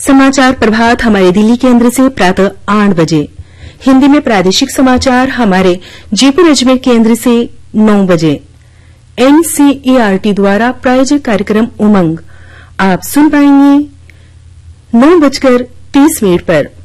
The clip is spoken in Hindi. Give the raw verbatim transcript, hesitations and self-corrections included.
समाचार प्रभात हमारे दिल्ली केंद्र से प्रातः आठ बजे, हिंदी में प्रादेशिक समाचार हमारे जयपुर अजमेर केंद्र से नौ बजे। एनसीईआरटी द्वारा प्रायोजित कार्यक्रम उमंग आप सुन पाएंगे नौ बजकर तीस मिनट पर।